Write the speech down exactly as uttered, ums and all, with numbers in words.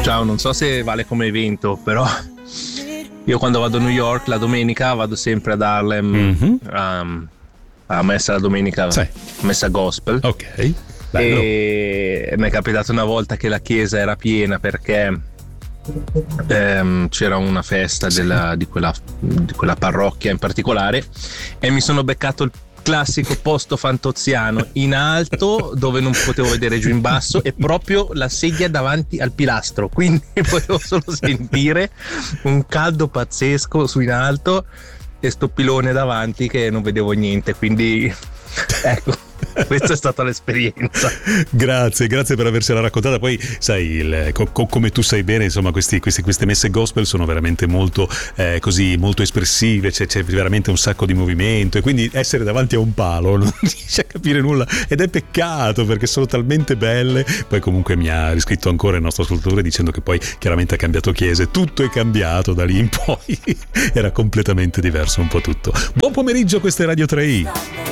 Ciao, non so se vale come evento, però io quando vado a New York la domenica vado sempre ad Harlem, mm-hmm. um, a messa la domenica, sì. Messa gospel. Ok. Bello. E mi è capitato una volta che la chiesa era piena perché ehm, c'era una festa della, di, quella, di quella parrocchia in particolare, e mi sono beccato il classico posto fantoziano in alto dove non potevo vedere giù in basso, e proprio la sedia davanti al pilastro, quindi potevo solo sentire un caldo pazzesco su in alto e sto pilone davanti che non vedevo niente, quindi ecco, questa è stata l'esperienza. Grazie, grazie per avercela raccontata. Poi sai, il, co, co, come tu sai bene, insomma, questi, questi, queste messe gospel sono veramente molto eh, così, molto espressive, c'è, c'è veramente un sacco di movimento, e quindi essere davanti a un palo non riesci a capire nulla, ed è peccato perché sono talmente belle. Poi comunque mi ha riscritto ancora il nostro ascoltatore dicendo che poi chiaramente ha cambiato chiese, tutto è cambiato da lì in poi era completamente diverso un po' tutto. Buon pomeriggio, questa è Radio tre i.